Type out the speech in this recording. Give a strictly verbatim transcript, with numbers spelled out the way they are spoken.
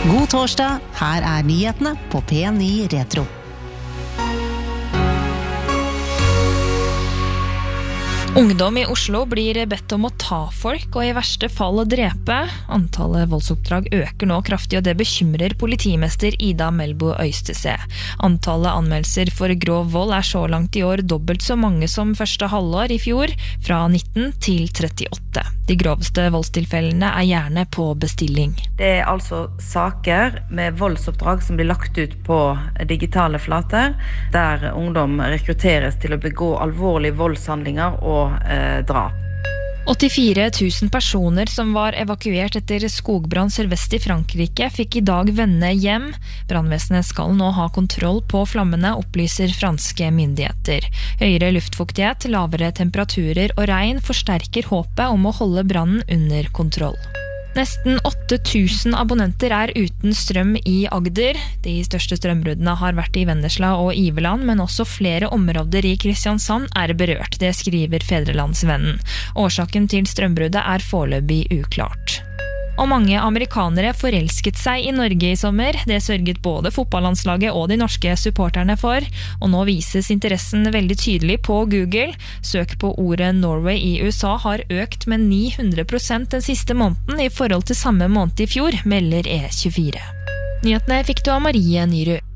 God torsdag, her er nyhetene på P ni Retro. Ungdom i Oslo blir bedt om å ta folk og i verste fall å drepe. Antallet voldsoppdrag øker nå kraftig, og det bekymrer politimester Ida Melbo Øystese. Antallet anmeldelser for grov vold er så langt i år dobbelt så mange som første halvår i fjor, fra nitten til trettiåtte. De groveste voldstilfellene er gjerne på bestilling. Det er altså saker med voldsoppdrag som blir lagt ut på digitale flater, der ungdom rekrutteres til å begå alvorlige voldshandlinger og eh, drap. åttifire tusen personer som var evakuert etter skogbrann sørvest i Frankrike fikk i dag vende hjem. Brannvesenet skal nå ha kontroll på flammene, opplyser franske myndigheter. Høyere luftfuktighet, lavere temperaturer og regn forsterker håpet om å holde brannen under kontroll. Nesten åtte tusen abonnenter er uten strøm i Agder. De største strømbruddene har vært i Vennesla og Iveland, men også flere områder i Kristiansand er berørt, det skriver Fedrelandsvennen. Årsaken til strømbruddet er foreløpig uklart. Og mange amerikanere forelsket seg i Norge i sommer. Det sørget både fotballandslaget og de norske supporterne for. Og nå vises interessen veldig tydelig på Google. Søk på ordet Norway i U S A har økt med ni hundre prosent den siste måneden i forhold til samme måned i fjor, melder E tjuefire. Nyhetene fikk du av Marie Nyrud.